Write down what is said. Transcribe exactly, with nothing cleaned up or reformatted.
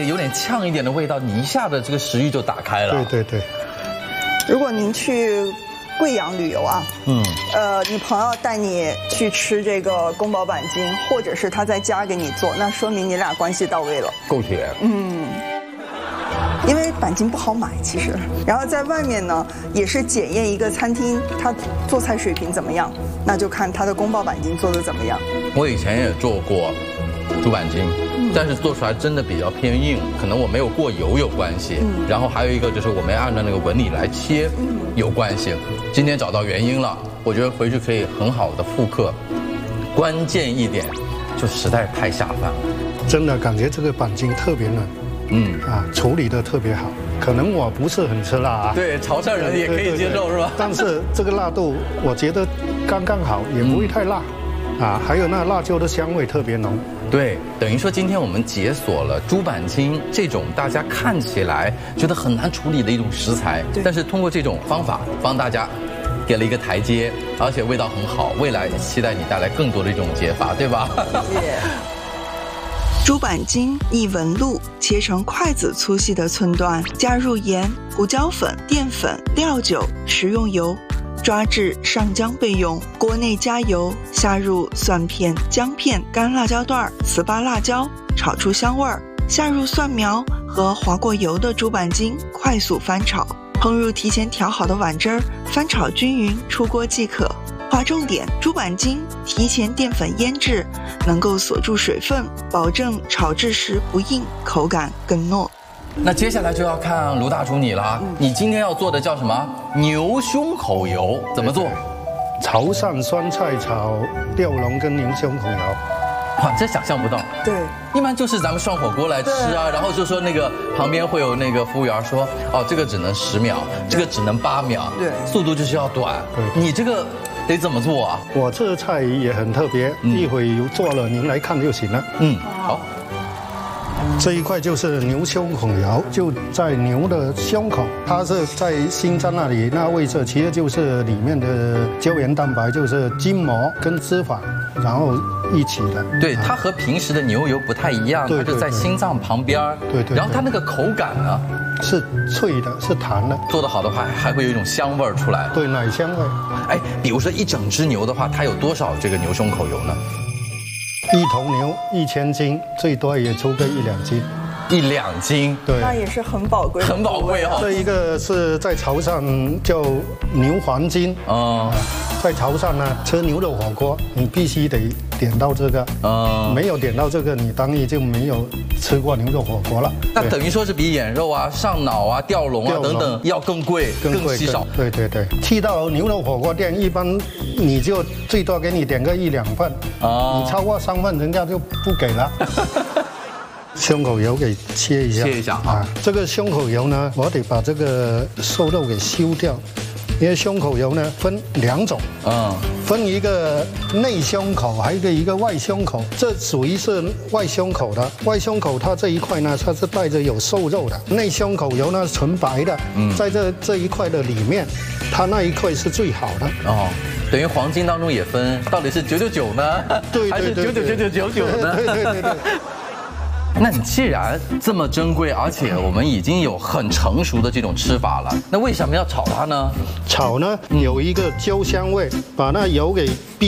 个有点呛一点的味道，你一下子这个食欲就打开了。 对对对。 如果您去贵阳旅游啊，嗯，呃，你朋友带你去吃这个宫保板筋，或者是他在家给你做，那说明你俩关系到位了。 够铁。嗯。 因为板筋不好买，其实，然后在外面呢，也是检验一个餐厅它做菜水平怎么样，那就看它的宫保板筋做的怎么样。 我以前也做过猪板筋，但是做出来真的比较偏硬，可能我没有过油有关系。嗯、然后还有一个就是我没按照那个纹理来切，有关系。今天找到原因了，我觉得回去可以很好的复刻。关键一点，就实在太下饭了。 真的感觉这个板筋特别嫩。嗯啊，处理的特别好，可能我不是很吃辣啊。 对，潮汕人也可以接受是吧？ 但是这个辣度我觉得刚刚好，也不会太辣，嗯、啊，还有那辣椒的香味特别浓。 对，等于说今天我们解锁了猪板筋这种大家看起来觉得很难处理的一种食材，但是通过这种方法帮大家给了一个台阶，而且味道很好。未来期待你带来更多的一种解法，对吧？ 谢谢。 猪板筋逆纹路，切成筷子粗细的寸段，加入盐、胡椒粉、淀粉、料酒、食用油，抓至上浆备用。锅内加油，下入蒜片、姜片、干辣椒段、糍粑辣椒，炒出香味儿。下入蒜苗和滑过油的猪板筋，快速翻炒，烹入提前调好的碗汁儿，翻炒均匀，出锅即可。划重点：猪板筋提前淀粉腌制，能够锁住水分，保证炒制时不硬，口感更糯。 那接下来就要看卢大厨你了，嗯、你今天要做的叫什么？牛胸口油，怎么做？ 潮汕酸菜炒吊龙跟牛胸口油。 哇，这想象不到。 对， 一般就是咱们涮火锅来吃啊，然后就说那个旁边会有那个服务员说，哦，这个只能十秒，这个只能八秒，对，速度就是要短。对，你这个得怎么做啊？ 我这个菜也很特别，嗯、一会儿做了您来看就行了。嗯， 好。 这一块就是牛胸口油，就在牛的胸口，它是在心脏那里，那位置其实就是里面的胶原蛋白，就是筋膜跟脂肪，然后一起的。 对，它和平时的牛油不太一样，它是在心脏旁边。 对对。 然后它那个口感呢， 是脆的，是弹的。 做得好的话，还会有一种香味儿出来。 对，奶香味。 哎，比如说一整只牛的话，它有多少这个牛胸口油呢？ 一头牛一千斤，最多也出个一两斤。 一两斤， 对， 那也是很宝贵， 很宝贵哈。 这一个是在潮汕叫牛黄筋哦，在潮汕呢吃牛肉火锅，你必须得点到这个，哦，没有点到这个，你当然就没有吃过牛肉火锅了。 那等于说是比眼肉啊、上脑啊、吊龙啊等等要更贵、更稀少。 对对对，去到牛肉火锅店，一般你就最多给你点个一两份，哦，你超过三份，人家就不给了。胸口油给切一下， 切一下啊！ 这个胸口油呢，我得把这个瘦肉给修掉，因为胸口油呢分两种，嗯，分一个内胸口，还有一个一个外胸口。这属于是外胸口的，外胸口它这一块呢，它是带着有瘦肉的。内胸口油呢纯白的，嗯，在这这一块的里面，它那一块是最好的哦。 等于黄金当中也分，到底是九九九呢， 对， 还是九九九九九九呢？ 对对对对。 那你既然这么珍贵，而且我们已经有很成熟的这种吃法了，那为什么要炒它呢？ 炒呢有一个焦香味，把那油给逼